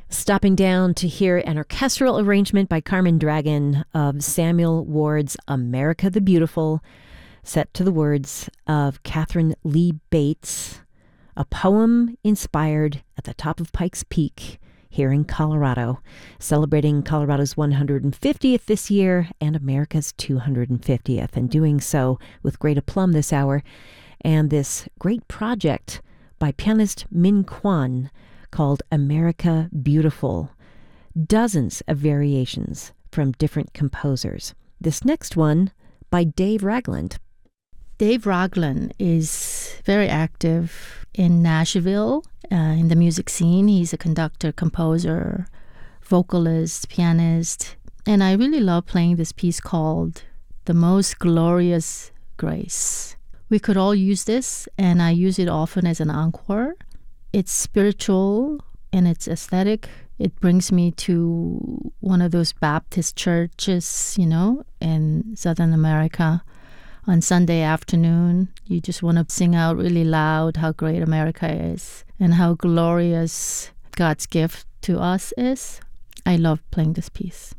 Stopping down to hear an orchestral arrangement by Carmen Dragon of Samuel Ward's America the Beautiful, set to the words of Catherine Lee Bates, a poem inspired at the top of Pikes Peak here in Colorado, celebrating Colorado's 150th this year and America's 250th, and doing so with great aplomb this hour. And this great project by pianist Min Kwan called America Beautiful. Dozens of variations from different composers. This next one by Dave Ragland. Dave Ragland is very active in Nashville, in the music scene. He's a conductor, composer, vocalist, pianist. And I really love playing this piece called The Most Glorious Grace. We could all use this, and I use it often as an encore. It's spiritual and it's aesthetic. It brings me to one of those Baptist churches, in Southern America. On Sunday afternoon, you just want to sing out really loud how great America is and how glorious God's gift to us is. I love playing this piece.